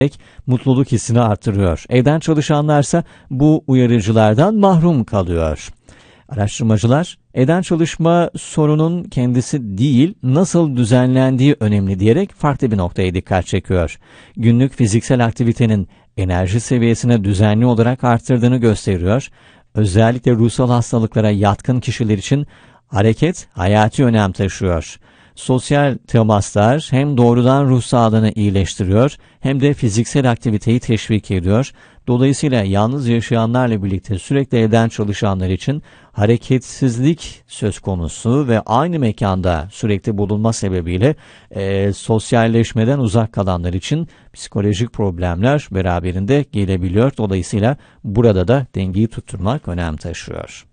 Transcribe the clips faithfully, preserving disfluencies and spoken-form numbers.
mutluluk hissini artırıyor. Evden çalışanlarsa bu uyarıcılardan mahrum kalıyor. Araştırmacılar, evden çalışma sorunun kendisi değil, nasıl düzenlendiği önemli diyerek farklı bir noktaya dikkat çekiyor. Günlük fiziksel aktivitenin enerji seviyesini düzenli olarak arttırdığını gösteriyor. Özellikle ruhsal hastalıklara yatkın kişiler için hareket hayati önem taşıyor. Sosyal temaslar hem doğrudan ruh sağlığını iyileştiriyor hem de fiziksel aktiviteyi teşvik ediyor. Dolayısıyla yalnız yaşayanlarla birlikte sürekli evden çalışanlar için hareketsizlik söz konusu ve aynı mekanda sürekli bulunma sebebiyle e, sosyalleşmeden uzak kalanlar için psikolojik problemler beraberinde gelebiliyor. Dolayısıyla burada da dengeyi tutturmak önem taşıyor.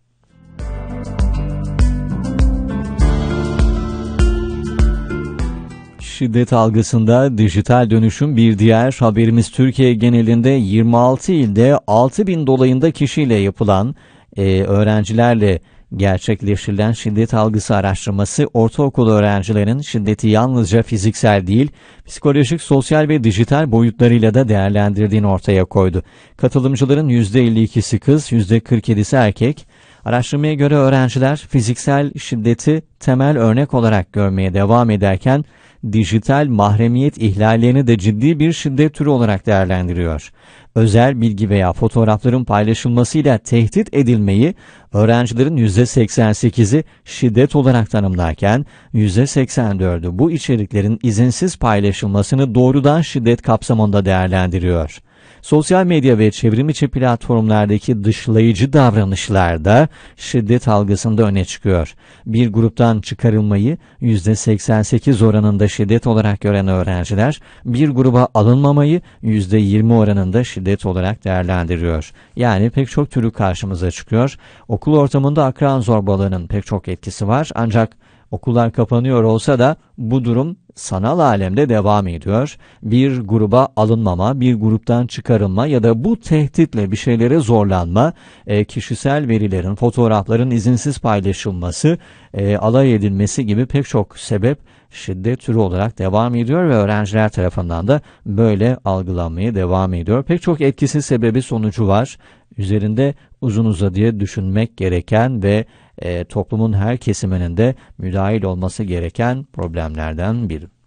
Şiddet algısında dijital dönüşüm bir diğer haberimiz. Türkiye genelinde yirmi altı ilde altı bin dolayında kişiyle yapılan e, öğrencilerle gerçekleştirilen şiddet algısı araştırması ortaokul öğrencilerinin şiddeti yalnızca fiziksel değil, psikolojik, sosyal ve dijital boyutlarıyla da değerlendirdiğini ortaya koydu. Katılımcıların yüzde elli ikisi kız, yüzde kırk yedisi erkek. Araştırmaya göre öğrenciler fiziksel şiddeti temel örnek olarak görmeye devam ederken, dijital mahremiyet ihlallerini de ciddi bir şiddet türü olarak değerlendiriyor. Özel bilgi veya fotoğrafların paylaşılmasıyla tehdit edilmeyi öğrencilerin yüzde seksen sekizi şiddet olarak tanımlarken yüzde seksen dördü bu içeriklerin izinsiz paylaşılmasını doğrudan şiddet kapsamında değerlendiriyor. Sosyal medya ve çevrim içi platformlardaki dışlayıcı davranışlar da şiddet algısında öne çıkıyor. Bir gruptan çıkarılmayı yüzde seksen sekiz oranında şiddet olarak gören öğrenciler, bir gruba alınmamayı yüzde yirmi oranında şiddet olarak değerlendiriyor. Yani pek çok türü karşımıza çıkıyor. Okul ortamında akran zorbalığının pek çok etkisi var, ancak okullar kapanıyor olsa da bu durum sanal alemde devam ediyor. Bir gruba alınmama, bir gruptan çıkarılma ya da bu tehditle bir şeylere zorlanma, e, kişisel verilerin, fotoğrafların izinsiz paylaşılması, e, alay edilmesi gibi pek çok sebep şiddet türü olarak devam ediyor ve öğrenciler tarafından da böyle algılanmaya devam ediyor. Pek çok etkisiz sebebi sonucu var. Üzerinde uzun uzadıya düşünmek gereken ve e, toplumun her kesiminin de müdahil olması gereken problemlerden biri.